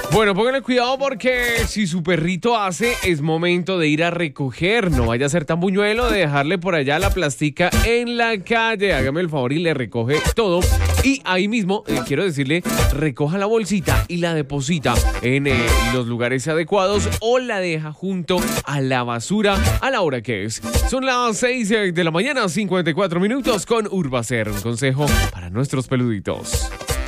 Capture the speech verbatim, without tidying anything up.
Bueno, pónganle cuidado porque si su perrito hace, es momento de ir a recoger. No vaya a ser tan buñuelo de dejarle por allá la plastica en la calle. Hágame el favor y le recoge todo. Y ahí mismo, eh, quiero decirle, recoja la bolsita y la deposita en eh, los lugares adecuados o la deja junto a la basura a la hora que es. Son las seis de la mañana, cincuenta y cuatro minutos con Urbacer. Un consejo para nuestros peluditos.